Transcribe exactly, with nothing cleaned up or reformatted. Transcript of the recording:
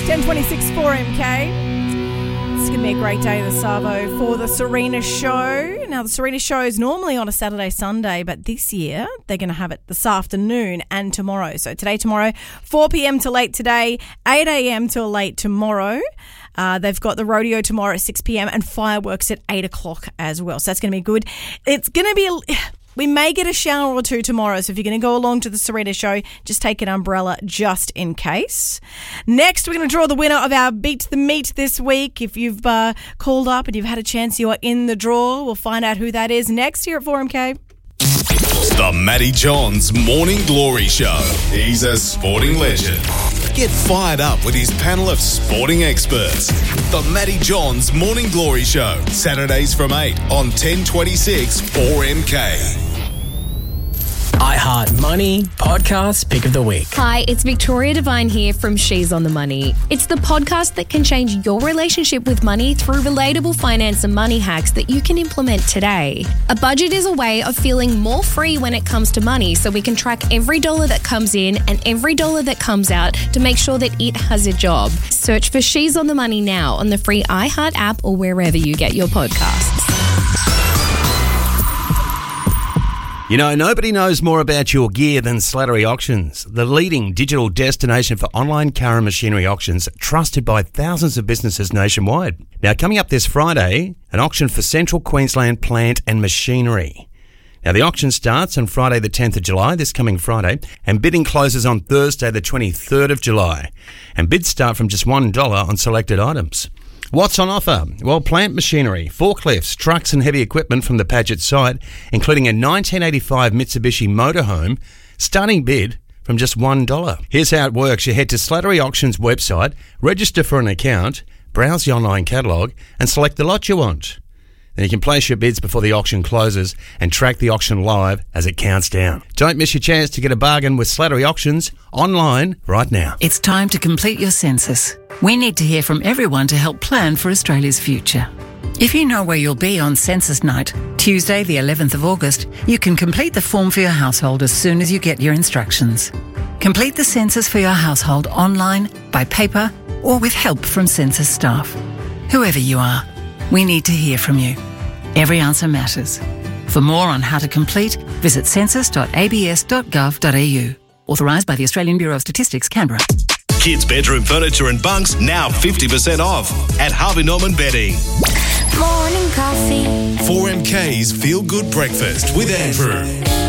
ten twenty-six four M K. It's going to be a great day, the Savo, for the Serena Show. Now, the Serena Show is normally on a Saturday, Sunday, but this year they're going to have it this afternoon and tomorrow. So today, tomorrow, four p.m. till late today, eight a.m. till late tomorrow. Uh, they've got the rodeo tomorrow at six p.m. and fireworks at eight o'clock as well. So that's going to be good. It's going to be... A, we may get a shower or two tomorrow, so if you're going to go along to the Serena Show, just take an umbrella just in case. Next, we're going to draw the winner of our Beat the Meat this week. If you've uh, called up and you've had a chance, you are in the draw. We'll find out who that is next here at four M K. The Matty Johns Morning Glory Show. He's a sporting legend. Get fired up with his panel of sporting experts. The Matty Johns Morning Glory Show. Saturdays from eight on ten twenty-six four M K. iHeart Money Podcast Pick of the Week. Hi, it's Victoria Devine here from She's on the Money. It's the podcast that can change your relationship with money through relatable finance and money hacks that you can implement today. A budget is a way of feeling more free when it comes to money, so we can track every dollar that comes in and every dollar that comes out to make sure that it has a job. Search for She's on the Money now on the free iHeart app or wherever you get your podcasts. You know, nobody knows more about your gear than Slattery Auctions, the leading digital destination for online car and machinery auctions, trusted by thousands of businesses nationwide. Now, coming up this Friday, an auction for Central Queensland plant and machinery. Now, the auction starts on Friday the tenth of July, this coming Friday, and bidding closes on Thursday the twenty-third of July. And bids start from just one dollar on selected items. What's on offer? Well, plant machinery, forklifts, trucks and heavy equipment from the Paget site, including a nineteen eighty-five Mitsubishi motorhome, starting bid from just one dollar. Here's how it works. You head to Slattery Auctions website, register for an account, browse the online catalogue and select the lot you want. Then you can place your bids before the auction closes and track the auction live as it counts down. Don't miss your chance to get a bargain with Slattery Auctions online right now. It's time to complete your census. We need to hear from everyone to help plan for Australia's future. If you know where you'll be on census night, Tuesday the eleventh of August, you can complete the form for your household as soon as you get your instructions. Complete the census for your household online, by paper, or with help from census staff. Whoever you are, we need to hear from you. Every answer matters. For more on how to complete, visit census dot a b s dot gov dot a u. Authorised by the Australian Bureau of Statistics, Canberra. Kids' bedroom furniture and bunks now fifty percent off at Harvey Norman Bedding. Morning coffee. four M K's Feel Good Breakfast with Andrew.